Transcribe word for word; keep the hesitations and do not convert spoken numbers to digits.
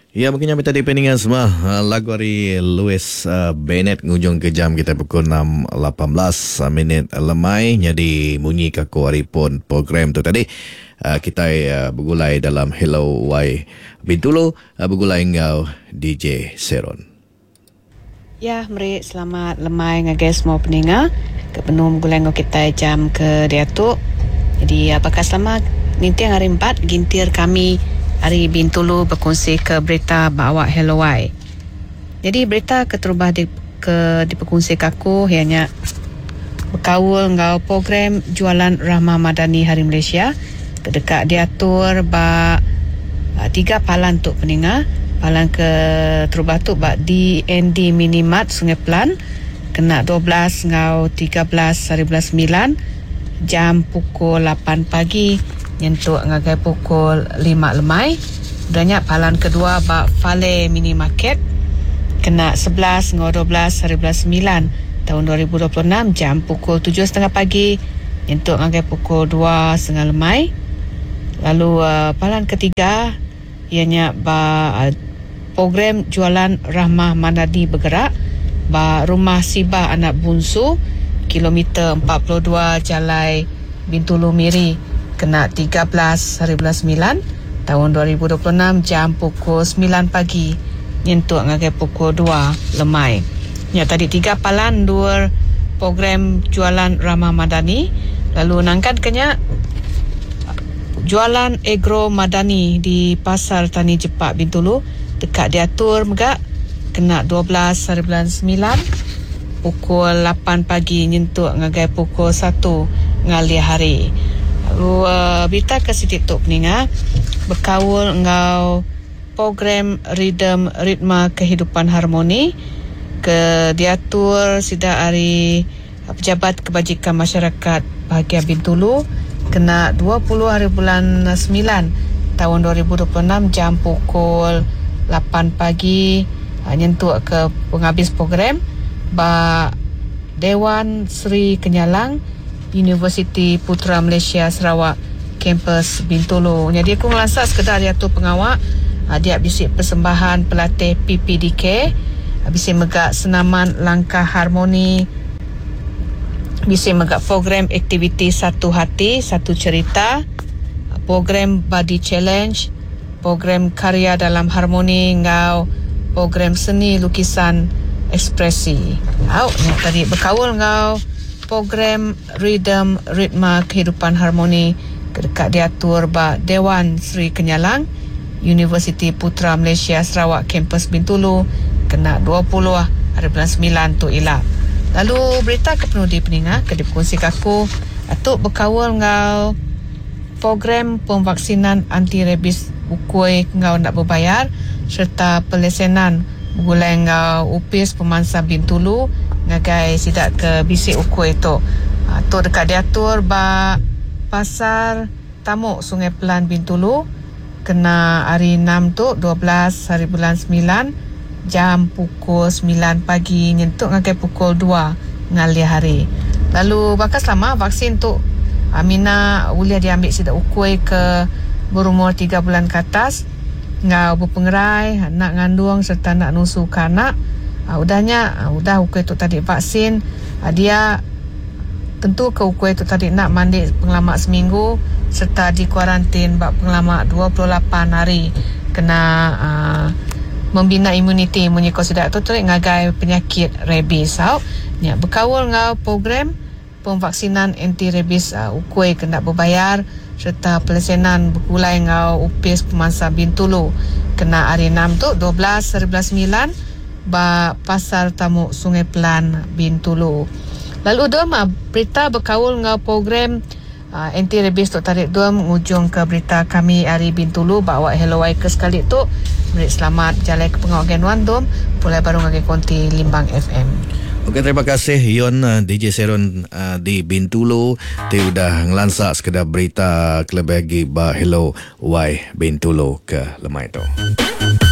Ya, mungkin yang tadi peningan semua uh, lagu dari Louis uh, Bennett ngujung ke jam kita pukul enam lapan belas minit lemai. Jadi bunyi kaku hari pun program tu tadi. Uh, kita uh, bergulai dalam Hello Y Bintulu, uh, bergulai engkau D J Seron. Ya, mari selamat lemai ngagai semua pendengar. Kepenuh bergulai ngau kita jam ke diatuk. Jadi apakah selamat ninti hari empat gintir kami hari Bintulu berkongsi ke berita bawa Hello Y. Jadi berita keterubah di ke diperkongsi kaku hanya berkawal ngau program jualan Rahmah Madani Hari Malaysia kedekat diatur ba tiga palan tu pendengar. Palan ke terubah tu ba D N D Minimart Sungai Pelan kena dua belas ngau tiga belas hari belas sembilan jam pukul lapan pagi nyentuk ngagai pukul lima lemai. Udahnya palan kedua ba Fale Mini Market kena sebelas ngau dua belas hari belas sembilan tahun dua ribu dua puluh enam jam pukul tujuh tiga puluh pagi nyentuk ngagai pukul dua tiga puluh lemai. Lalu uh, palan ketiga ianya ba uh, program jualan Rahmah Madani bergerak ba Rumah Sibah Anak Bungsu kilometer empat puluh dua Jalai Bintulu Miri kena tiga belas hari belas sembilan tahun dua ribu dua puluh enam jam pukul sembilan pagi nyentuk ngagai pukul dua lemai. Ya, tadi tiga palan dua program jualan Rahmah Madani. Lalu nangkan kenya jualan agro Madani di Pasar Tani Jepak Bintulu dekat diatur megak kena dua belas hari bulan sembilan pukul lapan pagi nyentuk ngagai pukul satu ngali hari. Lalu uh, berita ke sitik tok peninga berkawal ngau program Rhythm Ritma Kehidupan Harmoni ke diatur sida hari Pejabat Kebajikan Masyarakat Bahagia Bintulu kena dua puluh hari bulan sembilan tahun dua ribu dua puluh enam jam pukul lapan pagi uh, nyentuk ke penghabis program ba Dewan Seri Kenyalang Universiti Putra Malaysia Sarawak kampus Bintulu. Jadi aku ngelansak sekedar dia tu pengawak uh, dia bisik persembahan pelatih P P D K uh, bisik megak senaman langkah harmoni, bisik megak program aktiviti satu hati satu cerita, uh, program body challenge, program karya dalam harmoni ngau program seni lukisan ekspresi. Au, ni tadi berkawal ngau program Rhythm Ritma Kehidupan Harmoni dekat diatur ba Dewan Seri Kenyalang Universiti Putra Malaysia Sarawak kampus Bintulu kena dua puluh hari bulan sembilan tu ilah. Lalu berita kepenuh di peninga ke dikongsi kaku atuk berkawal ngau program pemvaksinan anti rabies ukui ngau nak berbayar serta pelesenan bergulai ngau upis pemansa Bintulu ngagai sidak ke bisik ukui tu. Ha, tu dekat diatur ba Pasar Tamuk Sungai Pelan Bintulu kena hari enam tu dua belas hari bulan sembilan jam pukul sembilan pagi nyentuk ngagai pukul dua ngali hari. Lalu bakas lama vaksin tu Amina boleh diambil sidak ukui ke berumur tiga bulan ke atas ngau berpengerai nak ngandung serta nak nusu kanak. Uh, udahnya uh, udah ukui tu tadi vaksin, uh, dia tentu ke ukui tu tadi nak mandi pengalaman seminggu serta di kuarantin bak pengalaman dua puluh lapan hari kena uh, membina imuniti menyikau sidak tu tu ngagai penyakit rabies. Au nya berkawal ngau program pemvaksinan anti rabies uh, ukui kena berbayar serta pelesenan bergulai ngau upis pemansa Bintulu kena hari enam tu dua belas hari bulan sembilan ba Pasar Tamuk Sungai Pelan Bintulu. Lalu dom berita berkawal ngau program uh, anti rabies tu tarik dom ujung ke berita kami hari Bintulu bawa Hello Y ke sekali tu. Merik selamat jalan ke pengawal genuan dom pulai baru ngagi konti Limbang F M. Okey, terima kasih Yon uh, D J Seron uh, di Bintulu. Dia sudah ngelansak sekedar berita kelebih lagi ba Hello Y Bintulu ke lemai tu.